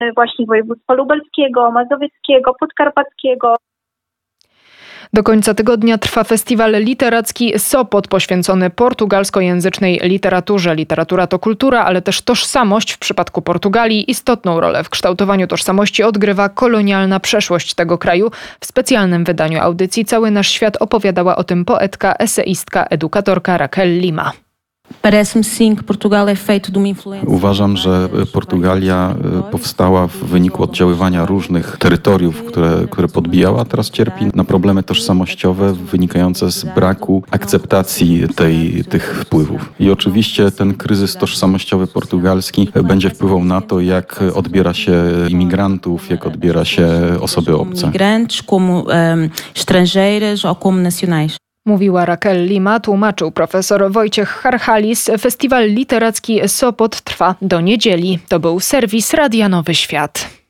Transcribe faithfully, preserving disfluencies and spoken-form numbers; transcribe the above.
właśnie województwa lubelskiego, mazowieckiego, podkarpackiego. Do końca tygodnia trwa festiwal literacki Sopot poświęcony portugalskojęzycznej literaturze. Literatura to kultura, ale też tożsamość. W przypadku Portugalii istotną rolę w kształtowaniu tożsamości odgrywa kolonialna przeszłość tego kraju. W specjalnym wydaniu audycji Cały nasz świat opowiadała o tym poetka, eseistka, edukatorka Raquel Lima. Uważam, że Portugalia powstała w wyniku oddziaływania różnych terytoriów, które, które podbijała, a teraz cierpi na problemy tożsamościowe wynikające z braku akceptacji tej, tych wpływów. I oczywiście ten kryzys tożsamościowy portugalski będzie wpływał na to, jak odbiera się imigrantów, jak odbiera się osoby obce. Mówiła Raquel Lima, tłumaczył profesor Wojciech Harchalis. Festiwal literacki Sopot trwa do niedzieli. To był serwis Radia Nowy Świat.